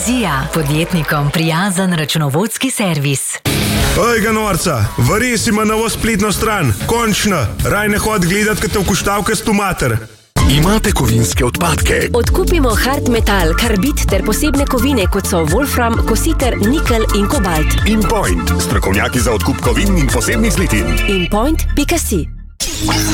Vizija, podjetnikom prijazen računovodski servis. Ojga norca, varis ima novo spletno stran, končna, raj ne hod gledat, kad te vkuštavke stomater. Imate kovinske odpadke? Odkupimo hard metal, karbid ter posebne kovine, kot so wolfram, kositer, nikel in kobalt. InPoint, strokovnjaki za odkup kovin in posebnih zlitin. InPoint.si